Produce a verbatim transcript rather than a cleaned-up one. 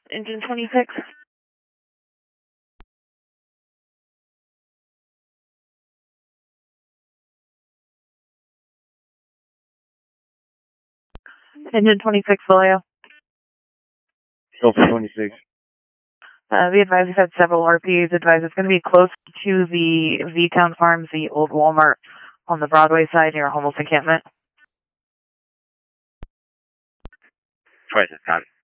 Engine twenty-six. Engine twenty-six, Vallejo. Delta twenty-six. Uh, be advised we've had several R P As advised it's going to be close to the V-Town Farms, the old Walmart on the Broadway side near Humboldt encampment. Twice as copy.